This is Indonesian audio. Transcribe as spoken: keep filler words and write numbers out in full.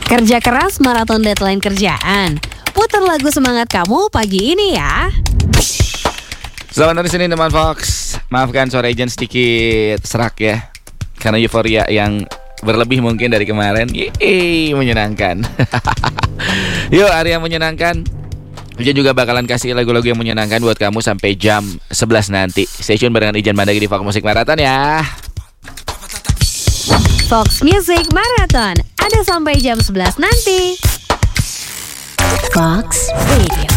Kerja keras maraton deadline kerjaan. Putar lagu semangat kamu pagi ini ya. Selamat hari Senin teman Fox. Maafkan suara Ejen sedikit serak ya, karena euforia yang berlebih mungkin dari kemarin. Yeay, menyenangkan. Yuk, hari yang menyenangkan. Ijan juga bakalan kasih lagu-lagu yang menyenangkan buat kamu sampai jam sebelas nanti. Stay tune barengan Ijan Mandagi di Fox Music Marathon ya. Fox Music Marathon ada sampai jam sebelas nanti. Fox Radio.